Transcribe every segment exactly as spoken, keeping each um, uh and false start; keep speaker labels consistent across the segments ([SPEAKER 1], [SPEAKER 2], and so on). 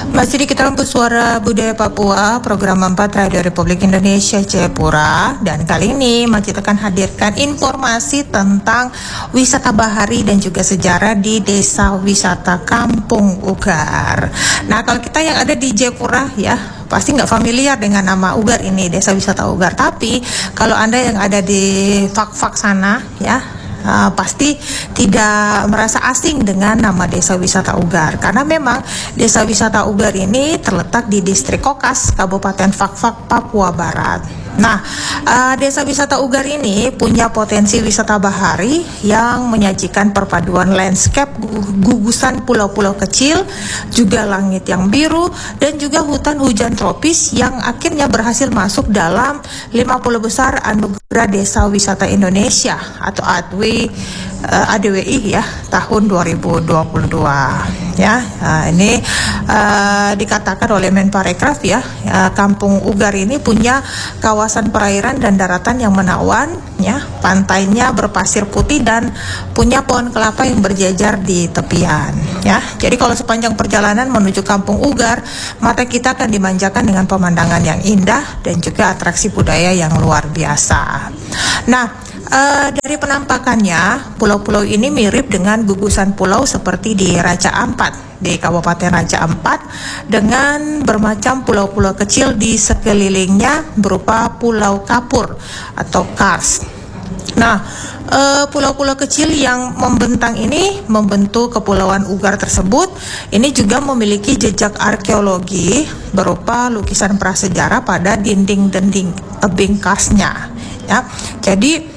[SPEAKER 1] Masih di Kita Suara Budaya Papua, program empat Radio Republik Indonesia Jayapura. Dan kali ini Majid akan hadirkan informasi tentang wisata bahari dan juga sejarah di Desa Wisata Kampung Ugar. Nah, kalau kita yang ada di Jayapura ya, pasti nggak familiar dengan nama Ugar ini, Desa Wisata Ugar. Tapi kalau Anda yang ada di Fak-Fak sana ya, Uh, pasti tidak merasa asing dengan nama Desa Wisata Ugar, karena memang Desa Wisata Ugar ini terletak di Distrik Kokas, Kabupaten Fak-Fak, Papua Barat. Nah, uh, Desa Wisata Ugar ini punya potensi wisata bahari yang menyajikan perpaduan landscape gugusan pulau-pulau kecil, juga langit yang biru, dan juga hutan hujan tropis yang akhirnya berhasil masuk dalam lima puluh besar Anugerah Desa Wisata Indonesia atau A D W I, uh, A D W I ya, tahun dua ribu dua puluh dua. Ya, uh, ini uh, dikatakan oleh Menparekraf ya, uh, Kampung Ugar ini punya kawasan perairan dan daratan yang menawan, ya, pantainya berpasir putih dan punya pohon kelapa yang berjajar di tepian. Ya, jadi kalau sepanjang perjalanan menuju Kampung Ugar, mata kita akan dimanjakan dengan pemandangan yang indah dan juga atraksi budaya yang luar biasa. Nah, Uh, dari penampakannya, pulau-pulau ini mirip dengan gugusan pulau seperti di Raja Ampat, di Kabupaten Raja Ampat, dengan bermacam pulau-pulau kecil di sekelilingnya berupa pulau kapur atau kars. Nah, uh, pulau-pulau kecil yang membentang ini membentuk Kepulauan Ugar tersebut. Ini juga memiliki jejak arkeologi berupa lukisan prasejarah pada dinding-dinding tebing karsnya. Ya, jadi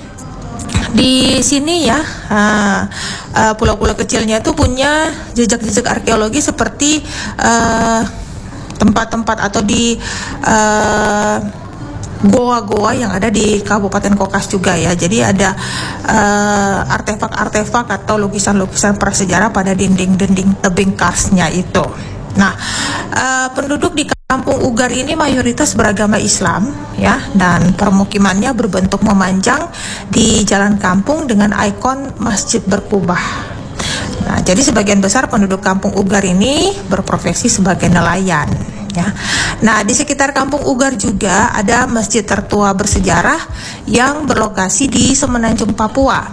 [SPEAKER 1] di sini ya, uh, uh, pulau-pulau kecilnya itu punya jejak-jejak arkeologi seperti uh, tempat-tempat atau di uh, goa-goa yang ada di Kabupaten Kokas juga ya. Jadi ada uh, artefak-artefak atau lukisan-lukisan prasejarah pada dinding-dinding tebing karsnya itu. Nah, uh, penduduk di Kampung Ugar ini mayoritas beragama Islam ya, dan permukimannya berbentuk memanjang di jalan kampung dengan ikon masjid berkubah. Nah, jadi sebagian besar penduduk Kampung Ugar ini berprofesi sebagai nelayan ya. Nah, di sekitar Kampung Ugar juga ada masjid tertua bersejarah yang berlokasi di Semenanjung Papua,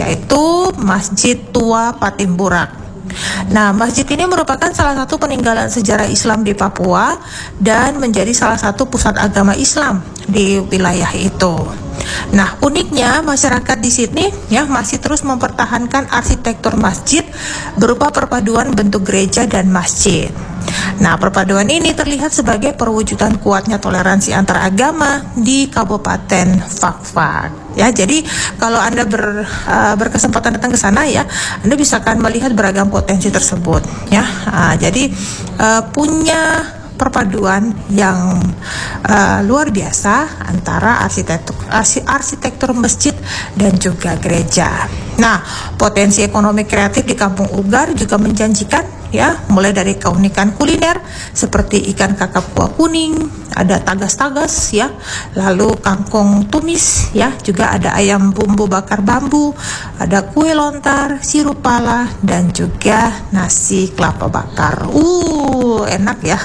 [SPEAKER 1] yaitu Masjid Tua Patimburak. Nah, masjid ini merupakan salah satu peninggalan sejarah Islam di Papua dan menjadi salah satu pusat agama Islam di wilayah itu. Nah, uniknya masyarakat di sini ya masih terus mempertahankan arsitektur masjid berupa perpaduan bentuk gereja dan masjid. Nah, perpaduan ini terlihat sebagai perwujudan kuatnya toleransi antar agama di Kabupaten Fak-Fak. Ya, jadi kalau Anda ber, uh, berkesempatan datang ke sana ya, Anda bisa akan melihat beragam potensi tersebut. Ya, uh, jadi uh, punya perpaduan yang uh, luar biasa antara arsitektur arsitektur masjid dan juga gereja. Nah, potensi ekonomi kreatif di Kampung Ugar juga menjanjikan ya, mulai dari keunikan kuliner seperti ikan kakap kuah kuning, ada tagas-tagas ya, lalu kangkung tumis ya, juga ada ayam bumbu bakar bambu, ada kue lontar, sirup pala, dan juga nasi kelapa bakar. Uh, enak ya.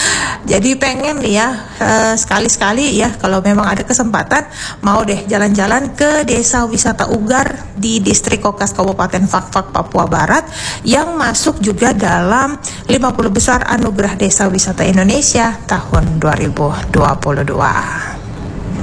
[SPEAKER 1] Jadi pengen nih ya, uh, sekali-sekali ya, kalau memang ada kesempatan, mau deh jalan-jalan ke Desa Wisata Ugar di Distrik Kokas, Kabupaten Fak-Fak, Papua Barat, yang masuk juga dalam lima puluh besar Anugerah Desa Wisata Indonesia tahun dua ribu dua puluh dua.